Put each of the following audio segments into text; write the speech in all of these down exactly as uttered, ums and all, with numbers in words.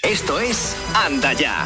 Esto es Anda Ya.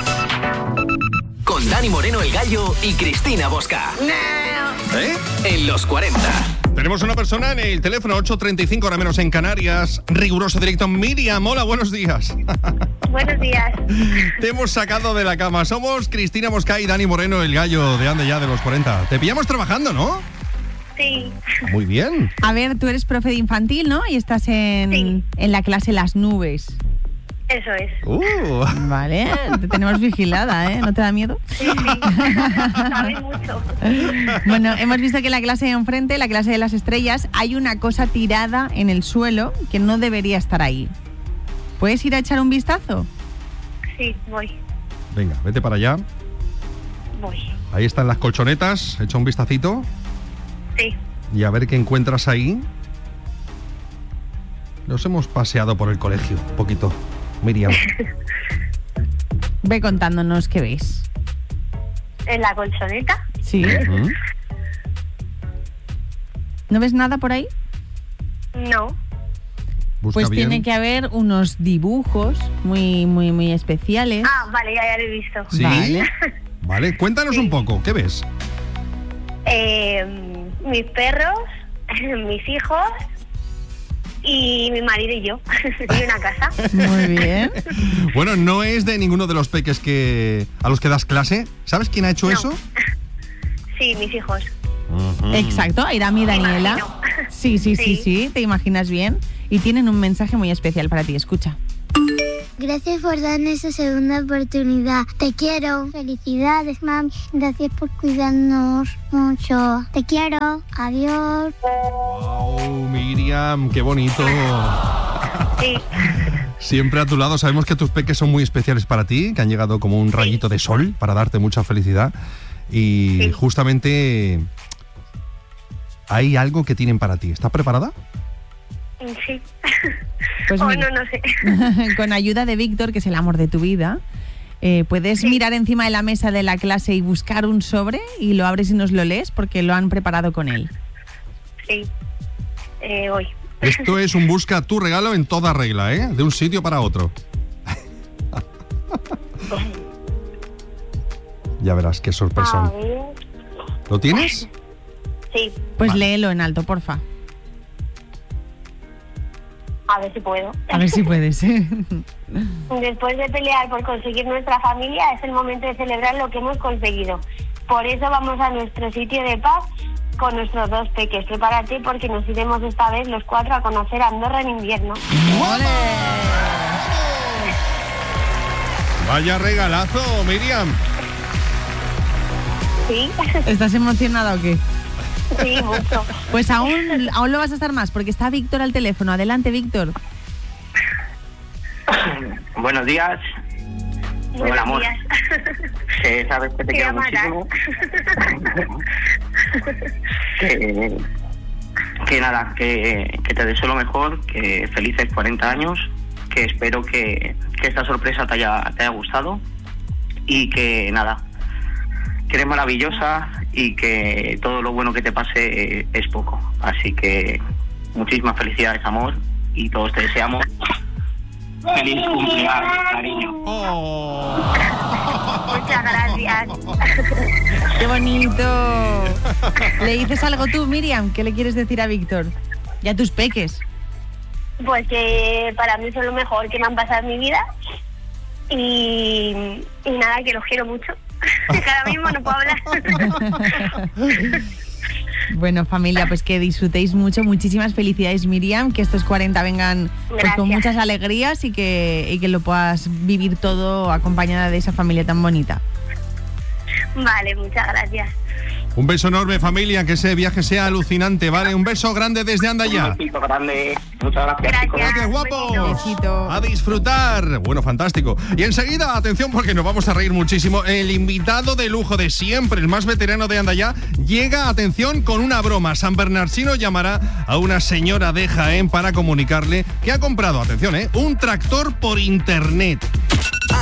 Con Dani Moreno el Gallo y Cristina Bosca. ¿Eh? En los cuarenta. Tenemos una persona en el teléfono ocho treinta y cinco, ahora menos en Canarias. Riguroso directo. Miriam, hola, buenos días. Buenos días. Te hemos sacado de la cama. Somos Cristina Bosca y Dani Moreno el Gallo de Anda Ya de los cuarenta. Te pillamos trabajando, ¿no? Sí. Muy bien. A ver, tú eres profe de infantil, ¿no? Y estás en, Sí. en la clase Las Nubes. Eso es. Uh. Vale, te tenemos vigilada, ¿eh? ¿No te da miedo? Sí, sí. Sabes mucho. Bueno, hemos visto que en la clase de enfrente, la clase de las estrellas, hay una cosa tirada en el suelo que no debería estar ahí. ¿Puedes ir a echar un vistazo? Sí, voy. Venga, vete para allá. Voy. Ahí están las colchonetas. Echa un vistacito Sí. y a ver qué encuentras ahí. Nos hemos paseado por el colegio un poquito, Miriam. Ve contándonos qué ves. En la colchoneta. ¿Sí? ¿Mm? ¿No ves nada por ahí? No. Busca Pues bien. tiene que haber unos dibujos muy, muy, muy especiales. Ah, vale, ya, ya lo he visto. ¿Sí? Vale. Vale, cuéntanos Sí. un poco, ¿qué ves? Eh, mis perros, mis hijos y mi marido y yo. Y una casa. Muy bien. Bueno, no es de ninguno de los peques que a los que das clase. ¿Sabes quién ha hecho No. eso? Sí, mis hijos. Ujú. Exacto, Airami y Me Daniela. imagino. Sí, sí, sí, Sí. sí, te imaginas bien. Y tienen un mensaje muy especial para ti, escucha. Gracias por darnos esa segunda oportunidad. Te quiero. Felicidades, mami. Gracias por cuidarnos mucho. Te quiero. Adiós. Wow, Miriam, qué bonito. Sí. Siempre a tu lado. Sabemos que tus peques son muy especiales para ti, que han llegado como un rayito de sol para darte mucha felicidad. Y Sí. justamente hay algo que tienen para ti. ¿Estás preparada? Sí. Pues o mira. no, no sé. Con ayuda de Víctor, que es el amor de tu vida, eh, puedes Sí. mirar encima de la mesa de la clase y buscar un sobre y lo abres y nos lo lees porque lo han preparado con él. Sí. Eh, voy. Esto es un busca tu regalo en toda regla, ¿eh? De un sitio para otro. Ya verás qué A sorpresón. ver. ¿Lo tienes? Sí. Pues Vale. léelo en alto, porfa. A ver si puedo. A ver si puedes. Después de pelear por conseguir nuestra familia, es el momento de celebrar lo que hemos conseguido. Por eso vamos a nuestro sitio de paz con nuestros dos peques. Prepárate porque nos iremos esta vez los cuatro a conocer Andorra en invierno. Vaya regalazo, Miriam. ¿Sí? ¿Estás emocionada o qué? Sí, mucho. Pues aún, aún lo vas a estar más porque está Víctor al teléfono. Adelante, Víctor. Buenos días. Buenos Hola, amor. días. Que sabes que te Te quiero llamará. muchísimo. que, que nada, que, que te deseo lo mejor, que felices cuarenta años, que espero que, que esta sorpresa te haya, te haya gustado y que nada, que eres maravillosa y que todo lo bueno que te pase es poco. Así que muchísimas felicidades, amor, y todos te deseamos feliz cumpleaños, cariño. Oh. Muchas gracias. ¡Qué bonito! ¿Le dices algo tú, Miriam? ¿Qué le quieres decir a Víctor? Y a tus peques. Pues que para mí son lo mejor que me han pasado en mi vida. Y, y nada, que los quiero mucho. Que ahora mismo no puedo hablar. Bueno, familia, pues que disfrutéis mucho. Muchísimas felicidades, Miriam. Que estos cuarenta vengan pues, con Gracias. muchas alegrías y que, y que lo puedas vivir todo acompañada de esa familia tan bonita. Vale, muchas gracias. Un beso enorme, familia, que ese viaje sea alucinante, ¿vale? Un beso grande desde Anda Un Ya. besito grande. Muchas gracias, Gracias. chicos. Gracias, guapos. Besito. A disfrutar. Bueno, fantástico. Y enseguida, atención, porque nos vamos a reír muchísimo. El invitado de lujo de siempre, el más veterano de Anda Ya, llega, atención, con una broma. San Bernardino llamará a una señora de Jaén para comunicarle que ha comprado, atención, ¿eh? un tractor por internet.